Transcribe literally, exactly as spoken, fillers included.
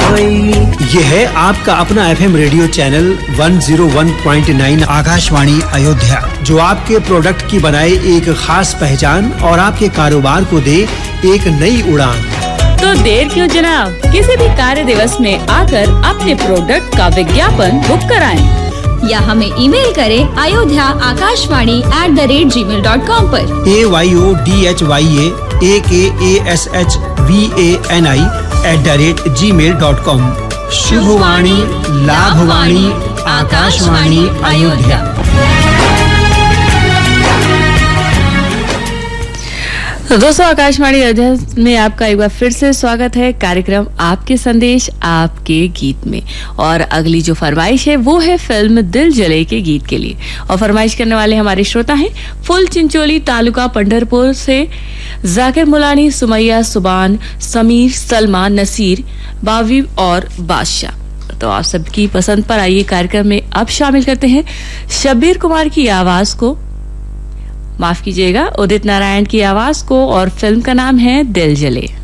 ये है आपका अपना एफएम रेडियो चैनल एक सौ एक पॉइंट नौ आकाशवाणी अयोध्या, जो आपके प्रोडक्ट की बनाए एक खास पहचान और आपके कारोबार को दे एक नई उड़ान। तो देर क्यों जनाब, किसी भी कार्य दिवस में आकर अपने प्रोडक्ट का विज्ञापन बुक कराएं या हमें ईमेल करें Ayodhya Akashvani at the rate जी मेल डॉट कॉम पर। ए Y O D H why ए ए के A S H V A N I at the rate जी मेल डॉट कॉम। शुभवाणी, लाभवाणी, आकाशवाणी अयोध्या। तो दोस्तों, आकाशवाणी अयोध्या में आपका एक बार फिर से स्वागत है। कार्यक्रम आपके संदेश आपके गीत में, और अगली जो फरमाइश है वो है फिल्म दिल जले के गीत के लिए। और फरमाइश करने वाले हमारे श्रोता हैं फुल चिंचोली तालुका पंढरपुर से जाकिर मुलानी, सुमैया, सुबान, समीर, सलमा, नसीर, बावी और बादशाह। तो आप सबकी पसंद पर आइए कार्यक्रम में अब शामिल करते हैं शब्बीर कुमार की आवाज को, माफ कीजिएगा उदित नारायण की आवाज को, और फिल्म का नाम है दिल जले।